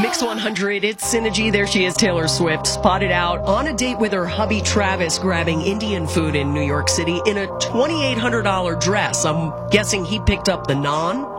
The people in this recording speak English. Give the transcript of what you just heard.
Mix 100, it's Synergy. There she is, Taylor Swift, spotted out on a date with her hubby Travis, grabbing Indian food in New York City in a $2,800 dress. I'm guessing he picked up the naan.